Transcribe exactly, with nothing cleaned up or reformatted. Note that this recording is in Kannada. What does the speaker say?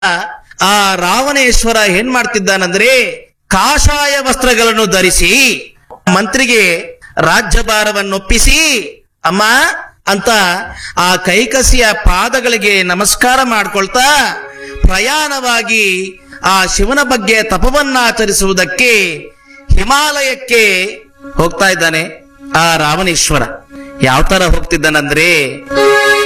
ಆ ರಾವಣೇಶ್ವರ ಏನ್ ಮಾಡ್ತಿದ್ದಾನಂದ್ರೆ ಕಾಷಾಯ ವಸ್ತ್ರಗಳನ್ನು ಧರಿಸಿ ಮಂತ್ರಿಗೆ ರಾಜ್ಯಭಾರವನ್ನೊಪ್ಪಿಸಿ ಅಮ್ಮ ಅಂತ ಆ ಕೈಕಸಿಯ ಪಾದಗಳಿಗೆ ನಮಸ್ಕಾರ ಮಾಡ್ಕೊಳ್ತಾ ಪ್ರಯಾಣವಾಗಿ ಆ ಶಿವನ ಬಗ್ಗೆ ತಪವನ್ನಾಚರಿಸುವುದಕ್ಕೆ ಹಿಮಾಲಯಕ್ಕೆ ಹೋಗ್ತಾ ಇದ್ದಾನೆ ಆ ರಾವಣೇಶ್ವರ. ಯಾವ ತರ ಹೋಗ್ತಿದ್ದಾನಂದ್ರೆ